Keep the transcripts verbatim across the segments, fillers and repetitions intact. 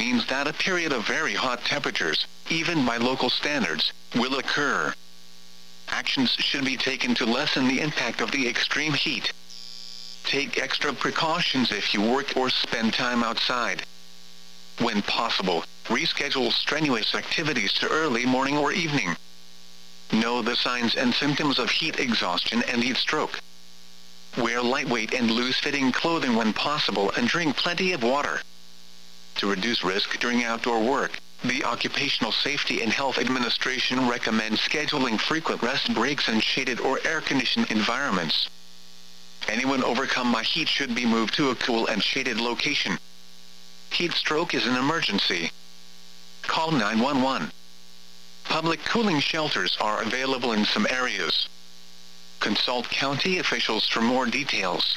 means that a period of very hot temperatures, even by local standards, will occur. Actions should be taken to lessen the impact of the extreme heat. Take extra precautions if you work or spend time outside. When possible, reschedule strenuous activities to early morning or evening. Know the signs and symptoms of heat exhaustion and heat stroke. Wear lightweight and loose-fitting clothing when possible and drink plenty of water. To reduce risk during outdoor work, the Occupational Safety and Health Administration recommends scheduling frequent rest breaks in shaded or air-conditioned environments. Anyone overcome by heat should be moved to a cool and shaded location. Heat stroke is an emergency. Call nine one one. Public cooling shelters are available in some areas. Consult county officials for more details.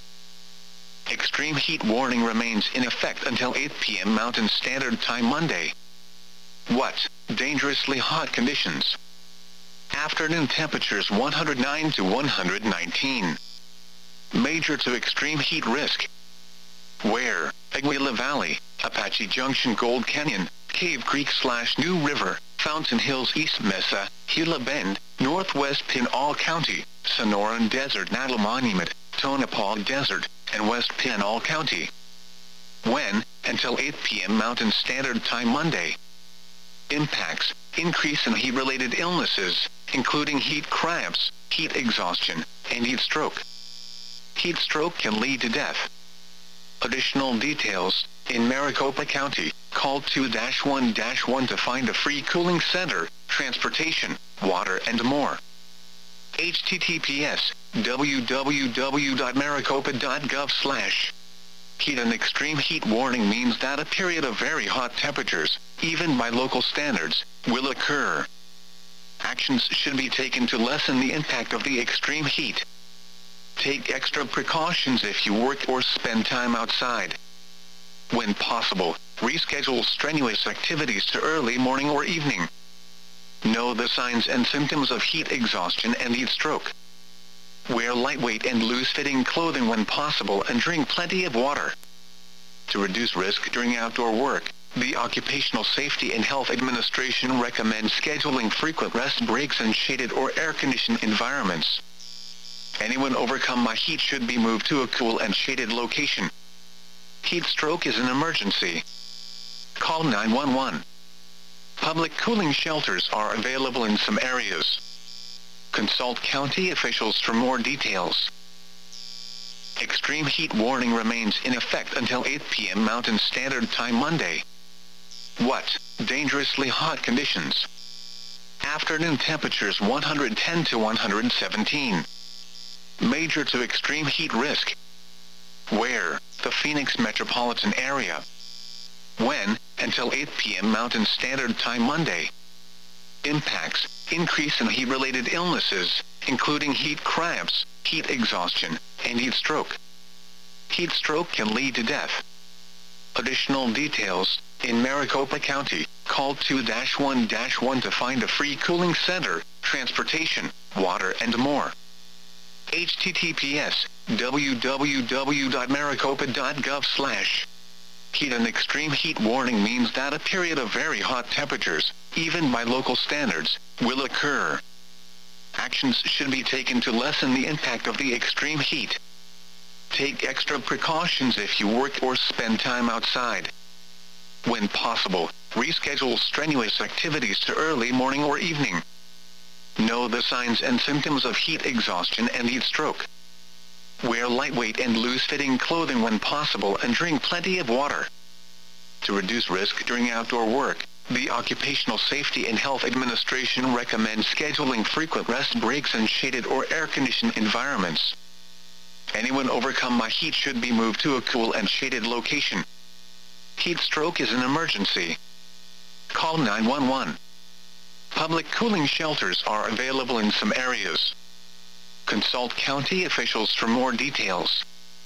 Extreme heat warning remains in effect until eight p m Mountain Standard Time Monday. What? Dangerously hot conditions. Afternoon temperatures one hundred nine to one hundred nineteen. Major to extreme heat risk. Where? Aguila Valley, Apache Junction, Gold Canyon, Cave Creek slash New River, Fountain Hills, East Mesa, Gila Bend, Northwest Pinal County, Sonoran Desert, Natal Monument, Tonopah Desert, and West Pinal County. When? Until eight p m Mountain Standard Time Monday. Impacts: increase in heat-related illnesses, including heat cramps, heat exhaustion, and heat stroke. Heat stroke can lead to death. Additional details: in Maricopa County, call two one one to find a free cooling center, transportation, water, and more. H T T P S w w w dot maricopa dot gov slash Heat and extreme heat warning means that a period of very hot temperatures, even by local standards, will occur. Actions should be taken to lessen the impact of the extreme heat. Take extra precautions if you work or spend time outside. When possible, reschedule strenuous activities to early morning or evening. Know the signs and symptoms of heat exhaustion and heat stroke. Wear lightweight and loose-fitting clothing when possible and drink plenty of water. To reduce risk during outdoor work, the Occupational Safety and Health Administration recommends scheduling frequent rest breaks in shaded or air-conditioned environments. Anyone overcome by heat should be moved to a cool and shaded location. Heat stroke is an emergency. Call nine one one. Public cooling shelters are available in some areas. Consult county officials for more details. Extreme heat warning remains in effect until eight p m Mountain Standard Time Monday. What? Dangerously hot conditions. Afternoon temperatures one hundred ten to one hundred seventeen. Major to extreme heat risk. Where? The Phoenix metropolitan area. When? Until eight p m Mountain Standard Time Monday. Impacts: increase in heat-related illnesses, including heat cramps, heat exhaustion, and heat stroke. Heat stroke can lead to death. Additional details: in Maricopa County, call two one one to find a free cooling center, transportation, water, and more. H T T P S w w w dot maricopa dot gov slash Heat and extreme heat warning means that a period of very hot temperatures, even by local standards, will occur. Actions should be taken to lessen the impact of the extreme heat. Take extra precautions if you work or spend time outside. When possible, reschedule strenuous activities to early morning or evening. Know the signs and symptoms of heat exhaustion and heat stroke. Wear lightweight and loose-fitting clothing when possible and drink plenty of water. To reduce risk during outdoor work, the Occupational Safety and Health Administration recommends scheduling frequent rest breaks in shaded or air-conditioned environments. Anyone overcome by heat should be moved to a cool and shaded location. Heat stroke is an emergency. Call nine one one. Public cooling shelters are available in some areas. Consult county officials for more details.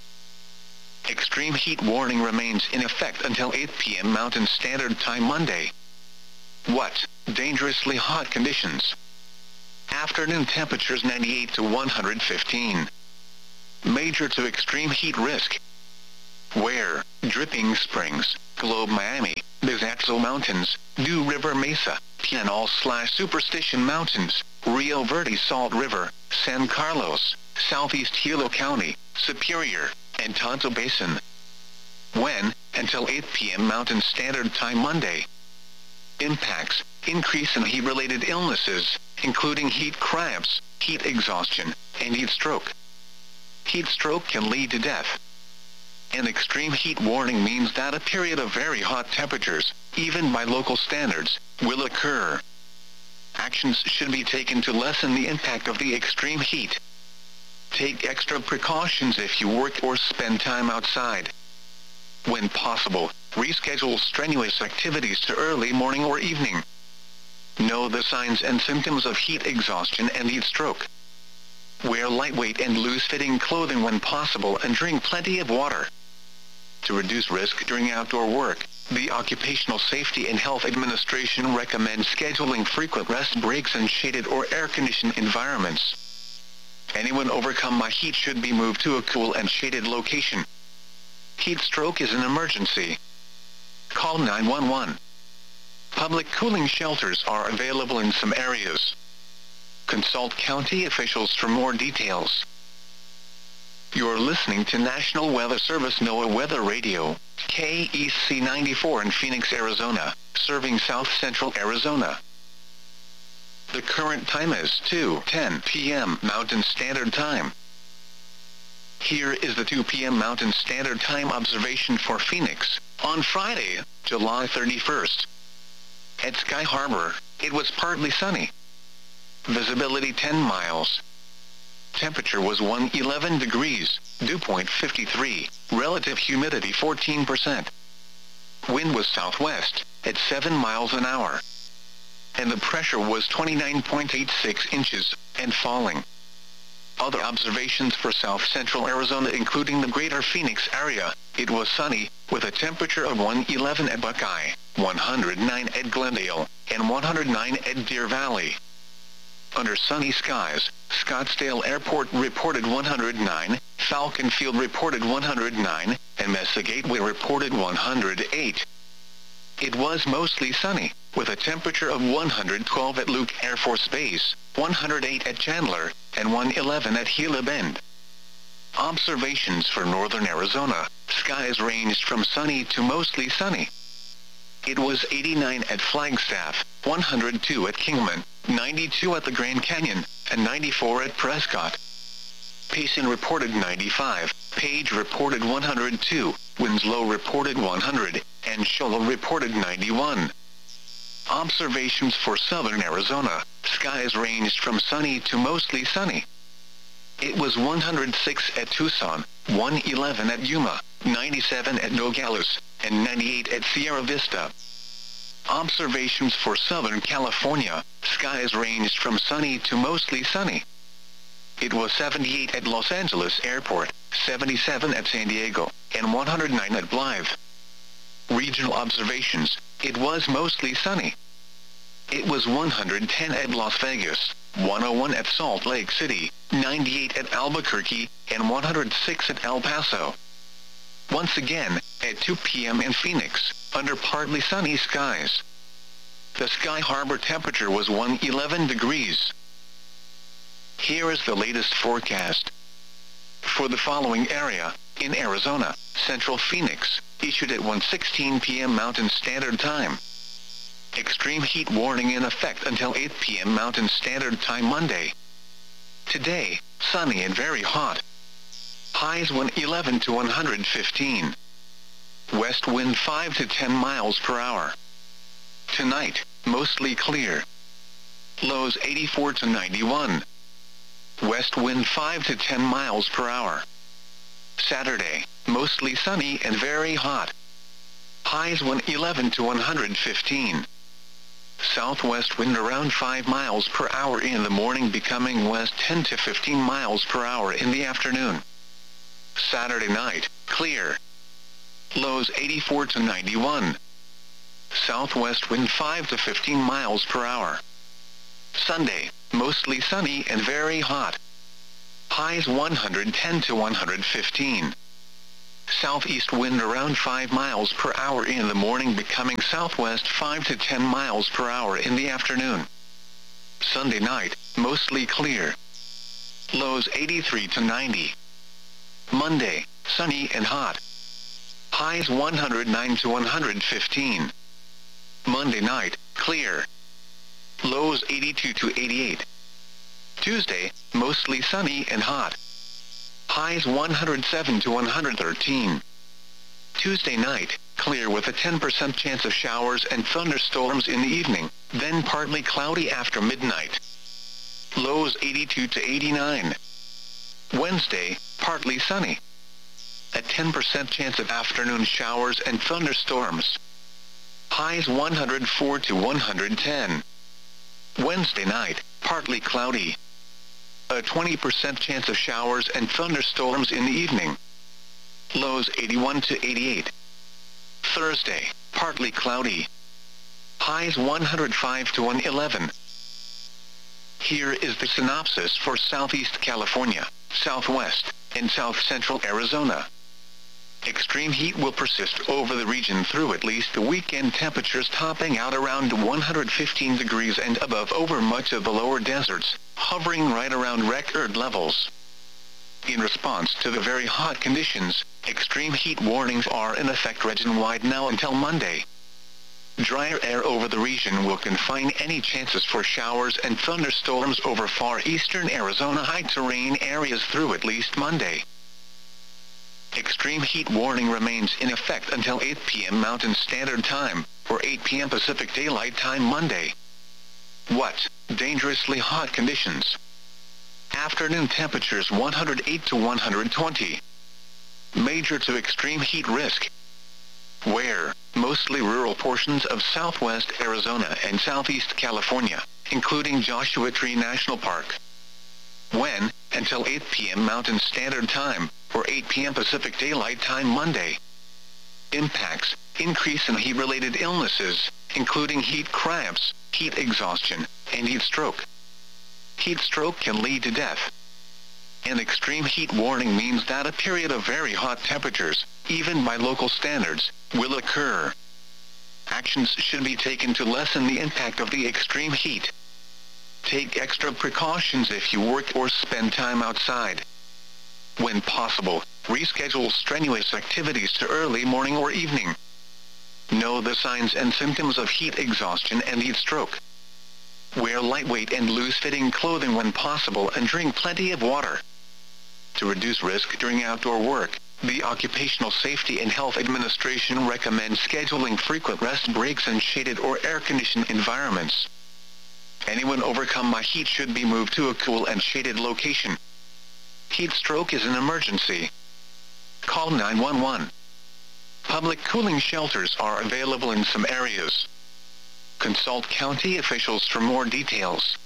Extreme heat warning remains in effect until eight p m Mountain Standard Time Monday. What? Dangerously hot conditions. Afternoon temperatures ninety-eight to one hundred fifteen. Major to extreme heat risk. Where? Dripping Springs, Globe, Miami, Picazatzal Mountains, Dew River Mesa, Pianal slash Superstition Mountains, Rio Verde Salt River, San Carlos, Southeast Hilo County, Superior, and Tonto Basin. When, until eight p m Mountain Standard Time Monday. Impacts: increase in heat-related illnesses, including heat cramps, heat exhaustion, and heat stroke. Heat stroke can lead to death. An extreme heat warning means that a period of very hot temperatures, even by local standards, will occur. Actions should be taken to lessen the impact of the extreme heat. Take extra precautions if you work or spend time outside. When possible, reschedule strenuous activities to early morning or evening. Know the signs and symptoms of heat exhaustion and heat stroke. Wear lightweight and loose-fitting clothing when possible and drink plenty of water. To reduce risk during outdoor work, the Occupational Safety and Health Administration recommends scheduling frequent rest breaks in shaded or air-conditioned environments. Anyone overcome by heat should be moved to a cool and shaded location. Heat stroke is an emergency. Call nine one one. Public cooling shelters are available in some areas. Consult county officials for more details. You're listening to National Weather Service NOAA Weather Radio, K E C ninety-four in Phoenix, Arizona, serving South Central Arizona. The current time is two ten p m Mountain Standard Time. Here is the two p m Mountain Standard Time observation for Phoenix, on Friday, July thirty-first. At Sky Harbor, it was partly sunny. Visibility ten miles. Temperature was one hundred eleven degrees, dew point fifty-three, relative humidity fourteen percent. Wind was southwest, at seven miles an hour. And the pressure was twenty-nine point eight six inches, and falling. Other observations for South Central Arizona including the greater Phoenix area, it was sunny, with a temperature of one hundred eleven at Buckeye, one hundred nine at Glendale, and one hundred nine at Deer Valley. Under sunny skies, Scottsdale Airport reported one hundred nine, Falcon Field reported one hundred nine, and Mesa Gateway reported one hundred eight. It was mostly sunny, with a temperature of one hundred twelve at Luke Air Force Base, one hundred eight at Chandler, and one hundred eleven at Gila Bend. Observations for northern Arizona, skies ranged from sunny to mostly sunny. It was eighty-nine at Flagstaff, one hundred two at Kingman, ninety-two at the Grand Canyon, and ninety-four at Prescott. Payson reported ninety-five, Page reported one hundred two, Winslow reported one hundred, and Shola reported ninety-one. Observations for southern Arizona, skies ranged from sunny to mostly sunny. It was one hundred six at Tucson, one hundred eleven at Yuma, ninety-seven at Nogales, and ninety-eight at Sierra Vista. Observations for southern California, skies ranged from sunny to mostly sunny. It was seventy-eight at Los Angeles Airport, seventy-seven at San Diego, and one hundred nine at Blythe. Regional observations, it was mostly sunny. It was one hundred ten at Las Vegas, one hundred one at Salt Lake City, ninety-eight at Albuquerque, and one hundred six at El Paso. Once again, at two p m in Phoenix, under partly sunny skies. The Sky Harbor temperature was one hundred eleven degrees. Here is the latest forecast. For the following area, in Arizona, Central Phoenix, issued at one sixteen p m Mountain Standard Time. Extreme heat warning in effect until eight p m Mountain Standard Time Monday. Today, sunny and very hot. Highs one hundred eleven to one hundred fifteen. West wind five to ten miles per hour. Tonight, mostly clear. Lows eighty-four to ninety-one. West wind five to ten miles per hour. Saturday, mostly sunny and very hot. Highs one hundred eleven to one hundred fifteen. Southwest wind around five miles per hour in the morning, becoming west ten to fifteen miles per hour in the afternoon. Saturday night, clear. Lows eighty-four to ninety-one. Southwest wind five to fifteen miles per hour. Sunday, mostly sunny and very hot. Highs one hundred ten to one hundred fifteen. southeast wind around five miles per hour in the morning, becoming southwest five to ten miles per hour in the afternoon. Sunday night, mostly clear. Lows eighty-three to ninety. Monday, sunny and hot. Highs one hundred nine to one hundred fifteen. Monday night, clear. Lows eighty-two to eighty-eight. Tuesday, mostly sunny and hot. Highs one hundred seven to one hundred thirteen. Tuesday night, clear with a ten percent chance of showers and thunderstorms in the evening, then partly cloudy after midnight. Lows eighty-two to eighty-nine. Wednesday, partly sunny. A ten percent chance of afternoon showers and thunderstorms. Highs one hundred four to one hundred ten. Wednesday night, partly cloudy. A twenty percent chance of showers and thunderstorms in the evening. Lows eighty-one to eighty-eight. Thursday, partly cloudy. Highs one hundred five to one hundred eleven. Here is the synopsis for Southeast California, Southwest, and South Central Arizona. Extreme heat will persist over the region through at least the weekend, temperatures topping out around one hundred fifteen degrees and above over much of the lower deserts, hovering right around record levels. In response to the very hot conditions, extreme heat warnings are in effect region-wide now until Monday. Drier air over the region will confine any chances for showers and thunderstorms over far eastern Arizona high-terrain areas through at least Monday. Extreme heat warning remains in effect until eight p m Mountain Standard Time, or eight p m Pacific Daylight Time Monday. What? Dangerously hot conditions. Afternoon temperatures one hundred eight to one hundred twenty. Major to extreme heat risk. Where? Mostly rural portions of southwest Arizona and southeast California, including Joshua Tree National Park. When? Until eight p m Mountain Standard Time, or eight p m Pacific Daylight Time Monday. Impacts: increase in heat-related illnesses, including heat cramps, heat exhaustion, and heat stroke. Heat stroke can lead to death. An extreme heat warning means that a period of very hot temperatures, even by local standards, will occur. Actions should be taken to lessen the impact of the extreme heat. Take extra precautions if you work or spend time outside. When possible, reschedule strenuous activities to early morning or evening. Know the signs and symptoms of heat exhaustion and heat stroke. Wear lightweight and loose-fitting clothing when possible and drink plenty of water. To reduce risk during outdoor work, the Occupational Safety and Health Administration recommends scheduling frequent rest breaks in shaded or air-conditioned environments. Anyone overcome by heat should be moved to a cool and shaded location. Heat stroke is an emergency. Call nine one one. Public cooling shelters are available in some areas. Consult county officials for more details.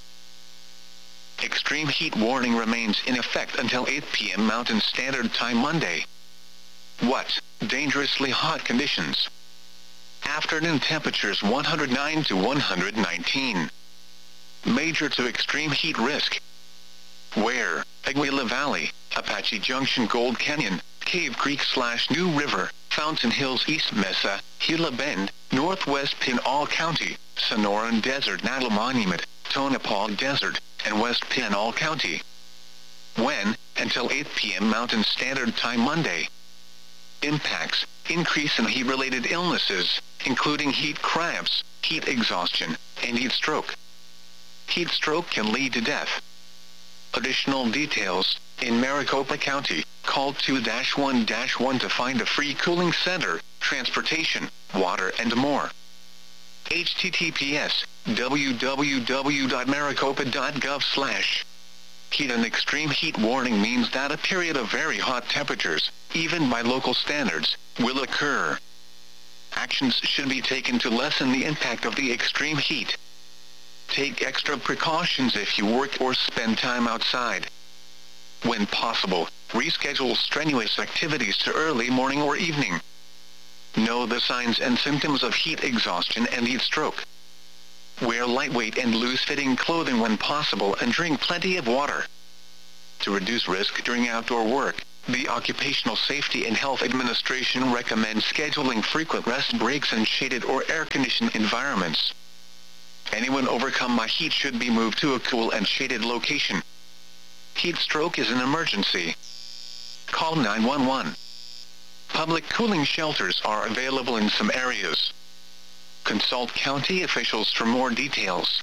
Extreme heat warning remains in effect until eight p m Mountain Standard Time Monday. What? Dangerously hot conditions. Afternoon temperatures one hundred nine to one hundred nineteen. Major to extreme heat risk. Where? Aguila Valley, Apache Junction, Gold Canyon, Cave Creek slash New River, Fountain Hills, East Mesa, Gila Bend, Northwest Pinal County, Sonoran Desert, Natal Monument, Tonopah Desert, and West Pinal County. When? Until eight p m Mountain Standard Time Monday. Impacts: increase in heat-related illnesses, including heat cramps, heat exhaustion, and heat stroke. Heat stroke can lead to death. Additional details: in Maricopa County, call two one one to find a free cooling center, transportation, water, and more. H T T P S w w w dot maricopa dot gov slash Heat. An extreme heat warning means that a period of very hot temperatures, even by local standards, will occur. Actions should be taken to lessen the impact of the extreme heat. Take extra precautions if you work or spend time outside. When possible, reschedule strenuous activities to early morning or evening. Know the signs and symptoms of heat exhaustion and heat stroke. Wear lightweight and loose-fitting clothing when possible and drink plenty of water. To reduce risk during outdoor work, the Occupational Safety and Health Administration recommends scheduling frequent rest breaks in shaded or air-conditioned environments. Anyone overcome by heat should be moved to a cool and shaded location. Heat stroke is an emergency. Call nine one one. Public cooling shelters are available in some areas. Consult county officials for more details.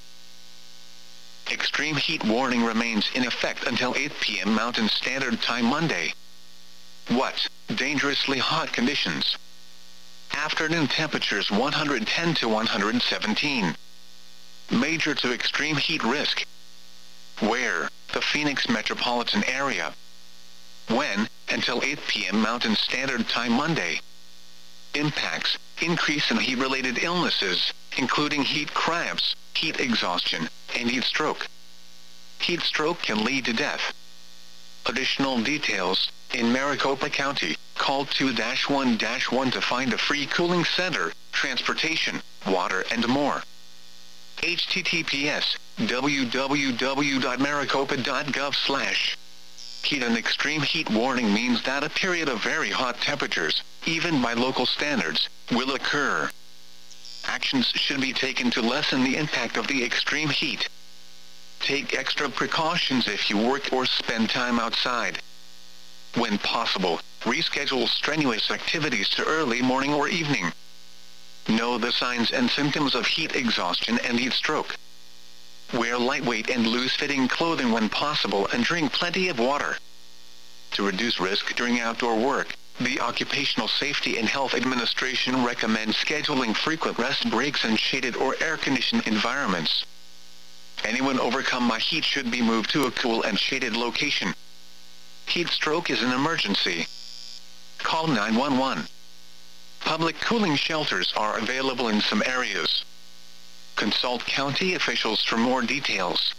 Extreme heat warning remains in effect until eight p m Mountain Standard Time Monday. What? Dangerously hot conditions. Afternoon temperatures one hundred ten to one hundred seventeen. Major to extreme heat risk. Where? The Phoenix metropolitan area. When? Until eight p m Mountain Standard Time Monday. Impacts: increase in heat-related illnesses, including heat cramps, heat exhaustion, and heat stroke. Heat stroke can lead to death. Additional details: in Maricopa County, call two one one to find a free cooling center, transportation, water, and more. H T T P S w w w dot maricopa dot gov slash Heat and extreme heat warning means that a period of very hot temperatures, even by local standards, will occur. Actions should be taken to lessen the impact of the extreme heat. Take extra precautions if you work or spend time outside. When possible, reschedule strenuous activities to early morning or evening. Know the signs and symptoms of heat exhaustion and heat stroke. Wear lightweight and loose-fitting clothing when possible and drink plenty of water. To reduce risk during outdoor work, the Occupational Safety and Health Administration recommends scheduling frequent rest breaks in shaded or air-conditioned environments. Anyone overcome by heat should be moved to a cool and shaded location. Heat stroke is an emergency. Call nine one one. Public cooling shelters are available in some areas. Consult county officials for more details.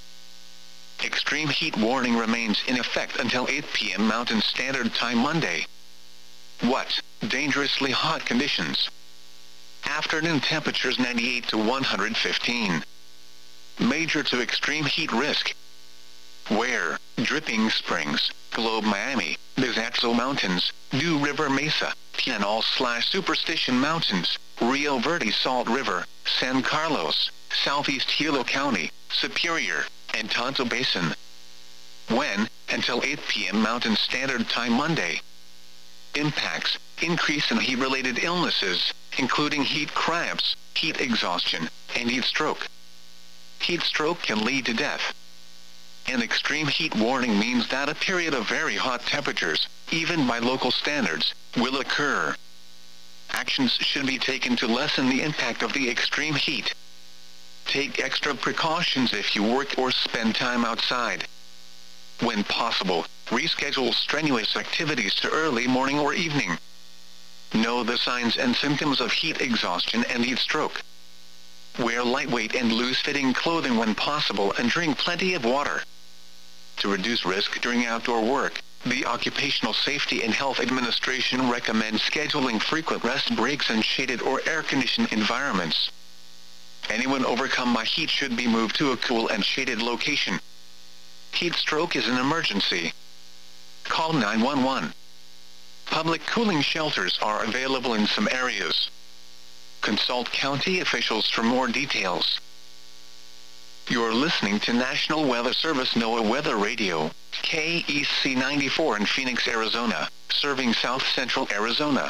Extreme heat warning remains in effect until eight p m Mountain Standard Time Monday. What? Dangerously hot conditions. Afternoon temperatures ninety-eight to one hundred fifteen. Major to extreme heat risk. Where? Dripping Springs, Globe Miami, Bizaxo Mountains, New River Mesa, Pinal slash Superstition Mountains, Rio Verde Salt River, San Carlos, Southeast Hilo County, Superior, and Tonto Basin. When? Until eight p m Mountain Standard Time Monday. Impacts: increase in heat-related illnesses, including heat cramps, heat exhaustion, and heat stroke. Heat stroke can lead to death. An extreme heat warning means that a period of very hot temperatures, even by local standards, will occur. Actions should be taken to lessen the impact of the extreme heat. Take extra precautions if you work or spend time outside. When possible, reschedule strenuous activities to early morning or evening. Know the signs and symptoms of heat exhaustion and heat stroke. Wear lightweight and loose-fitting clothing when possible and drink plenty of water. To reduce risk during outdoor work, the Occupational Safety and Health Administration recommends scheduling frequent rest breaks in shaded or air-conditioned environments. Anyone overcome by heat should be moved to a cool and shaded location. Heat stroke is an emergency. Call nine one one. Public cooling shelters are available in some areas. Consult county officials for more details. You're listening to National Weather Service NOAA Weather Radio, K E C ninety-four in Phoenix, Arizona, serving South Central Arizona.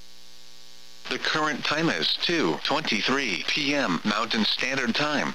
The current time is two twenty-three p m Mountain Standard Time.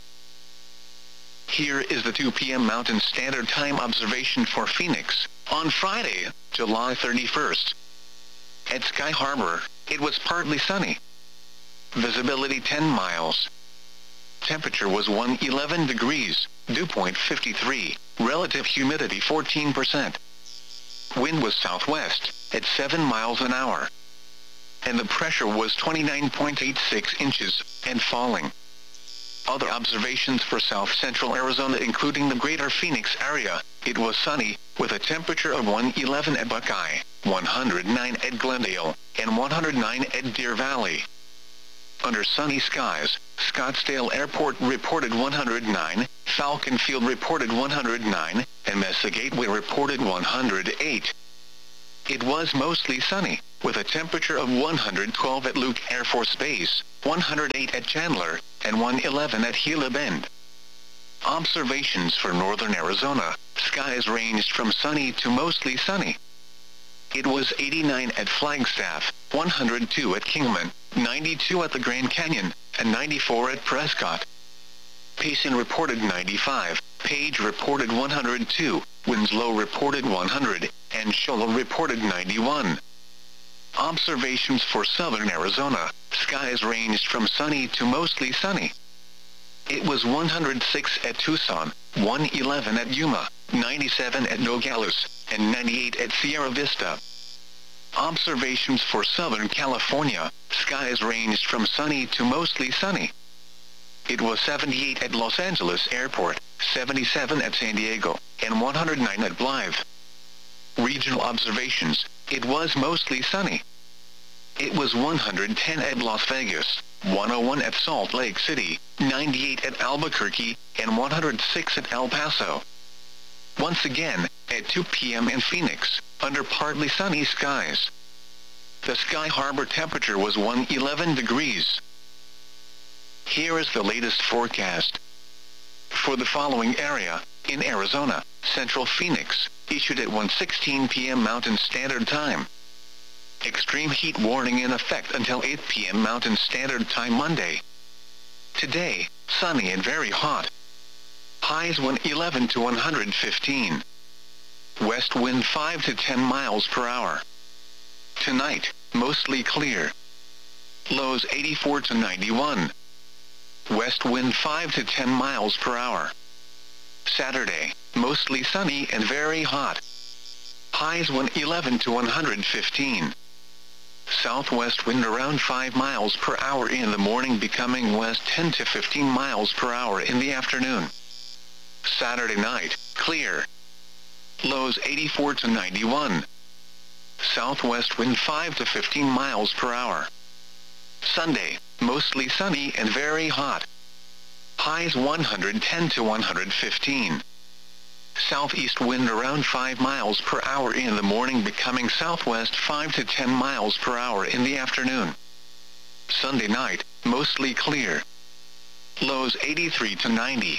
Here is the two p m Mountain Standard Time observation for Phoenix, on Friday, July thirty-first. At Sky Harbor, it was partly sunny. Visibility ten miles. Temperature was one hundred eleven degrees, dew point fifty-three, relative humidity fourteen percent. Wind was southwest, at seven miles an hour. And the pressure was twenty-nine point eight six inches, and falling. Other observations for South Central Arizona including the greater Phoenix area, it was sunny, with a temperature of one hundred eleven at Buckeye, one hundred nine at Glendale, and one hundred nine at Deer Valley. Under sunny skies, Scottsdale Airport reported one hundred nine, Falcon Field reported one hundred nine, and Mesa Gateway reported one hundred eight. It was mostly sunny, with a temperature of one hundred twelve at Luke Air Force Base, one hundred eight at Chandler, and one hundred eleven at Gila Bend. Observations for northern Arizona. Skies ranged from sunny to mostly sunny. It was eighty-nine at Flagstaff, one hundred two at Kingman, ninety-two at the Grand Canyon, and ninety-four at Prescott. Payson reported ninety-five, Page reported one hundred two, Winslow reported one hundred, and Shola reported ninety-one. Observations for southern Arizona. Skies ranged from sunny to mostly sunny. It was one hundred six at Tucson, one hundred eleven at Yuma, ninety-seven at Nogales, and ninety-eight at Sierra Vista. Observations for southern California. Skies ranged from sunny to mostly sunny. It was seventy-eight at Los Angeles Airport, seventy-seven at San Diego, and one hundred nine at Blythe. Regional observations. It was mostly sunny. It was one hundred ten at Las Vegas, one hundred one at Salt Lake City, ninety-eight at Albuquerque, and one hundred six at El Paso. Once again, at two p m in Phoenix, under partly sunny skies. The Sky Harbor temperature was one hundred eleven degrees. Here is the latest forecast. For the following area, in Arizona, Central Phoenix, issued at one sixteen p m Mountain Standard Time. Extreme heat warning in effect until eight p m Mountain Standard Time Monday. Today, sunny and very hot. Highs one hundred eleven to one hundred fifteen. West wind five to ten miles per hour. Tonight, mostly clear. Lows eighty-four to ninety-one. West wind five to ten miles per hour. Saturday, mostly sunny and very hot. Highs one hundred eleven to one hundred fifteen. Southwest wind around five miles per hour in the morning, becoming west ten to fifteen miles per hour in the afternoon. Saturday night, clear. Lows eighty-four to ninety-one. Southwest wind five to fifteen miles per hour. Sunday, mostly sunny and very hot. Highs one hundred ten to one hundred fifteen. Southeast wind around five miles per hour in the morning, becoming southwest five to ten miles per hour in the afternoon. Sunday night, mostly clear. Lows eighty-three to ninety.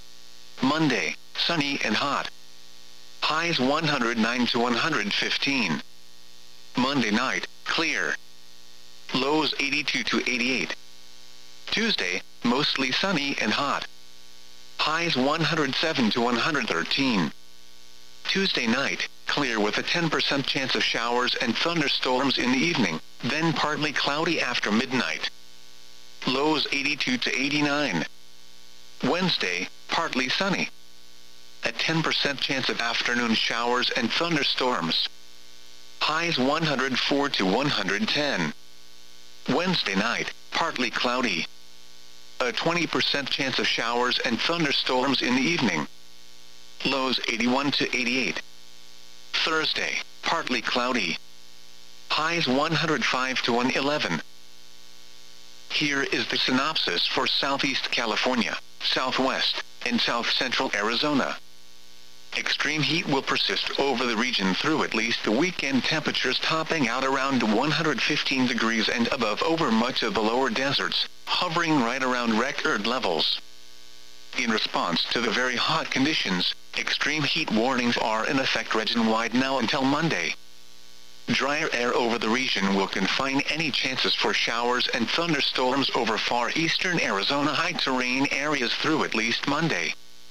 Monday, sunny and hot. Highs one hundred nine to one hundred fifteen. Monday night, clear. Lows eighty-two to eighty-eight. Tuesday, mostly sunny and hot. Highs one hundred seven to one hundred thirteen. Tuesday night, clear with a ten percent chance of showers and thunderstorms in the evening, then partly cloudy after midnight. Lows eighty-two to eighty-nine. Wednesday, partly sunny. A ten percent chance of afternoon showers and thunderstorms. Highs one hundred four to one hundred ten. Wednesday night, partly cloudy. A twenty percent chance of showers and thunderstorms in the evening. Lows eighty-one to eighty-eight. Thursday, partly cloudy. Highs one hundred five to one hundred eleven. Here is the synopsis for Southeast California, Southwest, and South Central Arizona. Extreme heat will persist over the region through at least the weekend, temperatures topping out around one hundred fifteen degrees and above over much of the lower deserts, hovering right around record levels. In response to the very hot conditions, extreme heat warnings are in effect region-wide now until Monday. Drier air over the region will confine any chances for showers and thunderstorms over far eastern Arizona high-terrain areas through at least Monday.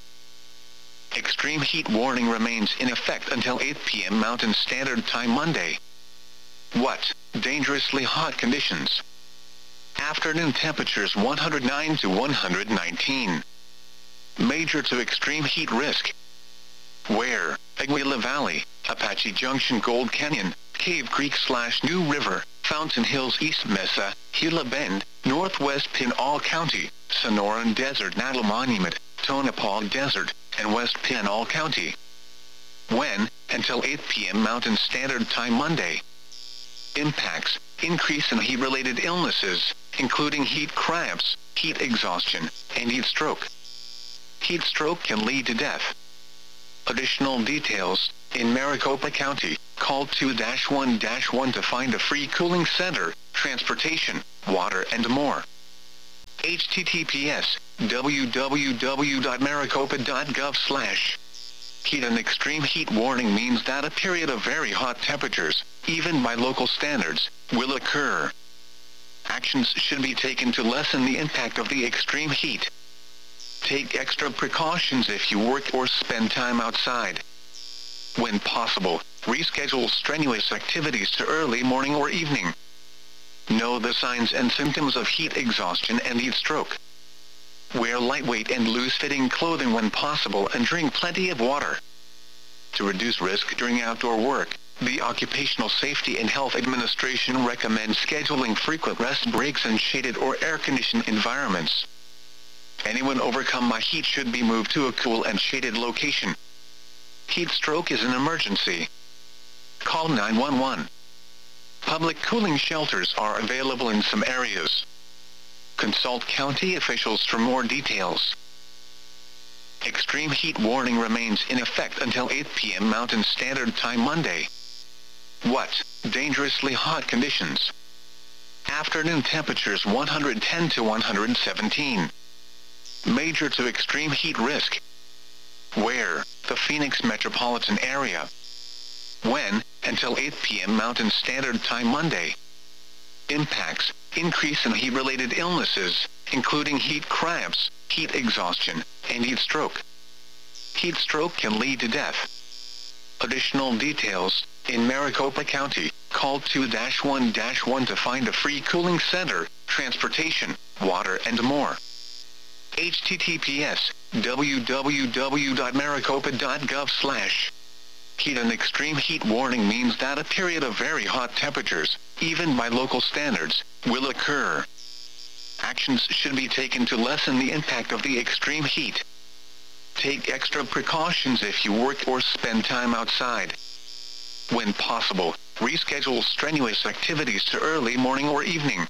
Extreme heat warning remains in effect until eight p m Mountain Standard Time Monday. What? Dangerously hot conditions. Afternoon temperatures one hundred nine to one hundred nineteen. Major to extreme heat risk. Where? Aguila Valley, Apache Junction, Gold Canyon, Cave Creek slash New River, Fountain Hills, East Mesa, Gila Bend, Northwest Pinal County, Sonoran Desert, Natal Monument, Tonopah Desert, and West Pinal County. When? Until eight p m Mountain Standard Time Monday. Impacts: increase in heat-related illnesses, including heat cramps, heat exhaustion, and heat stroke. Heat stroke can lead to death. Additional details: in Maricopa County, Call two one one to find a free cooling center, transportation, water and more. H T T P S w w w dot maricopa dot gov slash Heat. An extreme heat warning means that a period of very hot temperatures, even by local standards, will occur. Actions should be taken to lessen the impact of the extreme heat. Take extra precautions if you work or spend time outside. When possible, reschedule strenuous activities to early morning or evening. Know the signs and symptoms of heat exhaustion and heat stroke. Wear lightweight and loose-fitting clothing when possible and drink plenty of water. To reduce risk during outdoor work, the Occupational Safety and Health Administration recommends scheduling frequent rest breaks in shaded or air-conditioned environments. Anyone overcome by heat should be moved to a cool and shaded location. Heat stroke is an emergency. Call nine one one. Public cooling shelters are available in some areas. Consult county officials for more details. Extreme heat warning remains in effect until eight p m Mountain Standard Time Monday. What? Dangerously hot conditions. Afternoon temperatures one hundred ten to one hundred seventeen. Major to extreme heat risk. Where? The Phoenix metropolitan area. When? Until eight p m Mountain Standard Time Monday. Impacts: increase in heat-related illnesses, including heat cramps, heat exhaustion, and heat stroke. Heat stroke can lead to death. Additional details: in Maricopa County, call two one one to find a free cooling center, transportation, water and more. H T T P S w w w dot maricopa dot gov slash Heat. An extreme heat warning means that a period of very hot temperatures, even by local standards, will occur. Actions should be taken to lessen the impact of the extreme heat. Take extra precautions if you work or spend time outside. When possible, reschedule strenuous activities to early morning or evening.